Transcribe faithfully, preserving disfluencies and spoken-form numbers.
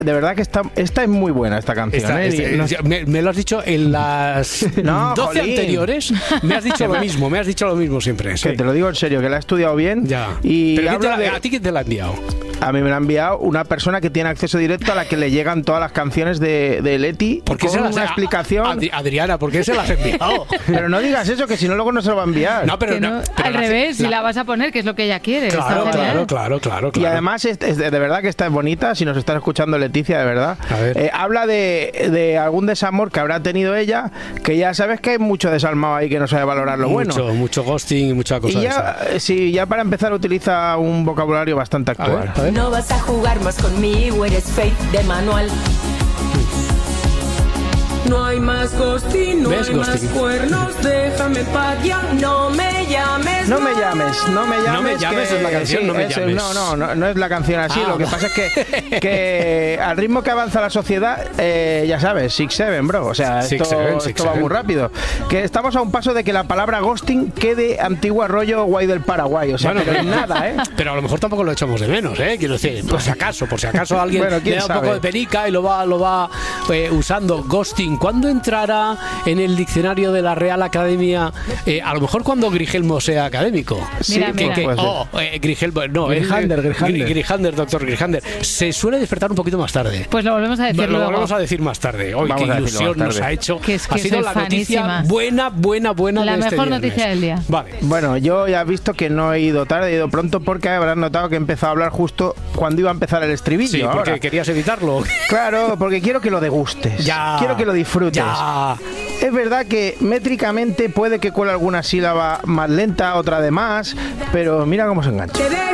De verdad que esta, esta es muy buena, esta canción. Esta, ¿eh? este, no, me, me lo has dicho en las no, doce jolín. anteriores. Me has dicho lo mismo, me has dicho lo mismo siempre. Sí. Que te lo digo en serio, que la he estudiado bien. Ya. Y ¿Pero quién te la, de, ¿a ti quién te la ha enviado? A mí me la ha enviado una persona que tiene acceso directo a la que le llegan todas las canciones de, de Leti. ¿Por qué con se las una a- explicación. Adri- Adriana, ¿por qué se las has enviado? Pero no digas eso, que si no luego no se lo va a enviar. No, pero, Que no, no, pero al la- revés, la- si la vas a poner, que es lo que ella quiere. Claro, está claro, genial. claro, claro, claro. Y además, es, es de de verdad que esta es bonita, si nos está escuchando Leticia, de verdad. A ver. Eh, habla de, de algún desamor que habrá tenido ella, que ya sabes que hay mucho desalmado ahí que no sabe valorar lo mucho, bueno. mucho ghosting y mucha cosa Y de ya, esa. eh, sí, ya para empezar utiliza un vocabulario bastante A ver, actual. a ver. No vas a jugar más conmigo, eres fake de manual. No hay más ghosting, no ¿Ves? hay Ghosting. más cuernos, déjame pa' ya, no me llames. No me llames, no me llames. No me llames que- es la canción, sí, no me es- llames. No, no, no, no es la canción así. Ah, lo que va. pasa es que, que al ritmo que avanza la sociedad, eh, ya sabes, six seven, bro. O sea, Six, esto, seven, esto six, va seven. muy rápido. Que estamos a un paso de que la palabra ghosting quede antigua rollo guay del Paraguay. O sea, Bueno, pero pero- nada, ¿eh? Pero a lo mejor tampoco lo echamos de menos, ¿eh? Quiero decir, por si acaso, por si acaso alguien Bueno, quién le da un sabe. poco de penica y lo va, lo va eh, usando. Ghosting, ¿cuándo entrará en el diccionario de la Real Academia? Eh, a lo mejor cuando Grigelmo sea académico. Mira, que, mira. que- Puede ser. oh, eh, Grigelmo, no, Grijander, eh, Grijander. Gri- Grijander, doctor Grijander. Se suele despertar un poquito más tarde. Pues lo volvemos a decir lo luego. volvemos a decir más tarde. Hoy Vamos qué a decirlo ilusión más nos tarde. ha hecho. Que es que ha sido soy la noticia fanísima. buena, buena, buena La de este mejor viernes. noticia del día. Vale. Bueno, yo ya he visto que no he ido tarde, he ido pronto porque habrás notado que he empezado a hablar justo cuando iba a empezar el estribillo. Sí, porque ahora. querías evitarlo. Claro, porque quiero que lo degustes. Ya. Quiero que lo disfrutes. Ya. Es verdad que métricamente puede que cuele alguna sílaba más lenta, otra de más, pero mira cómo se engancha. Te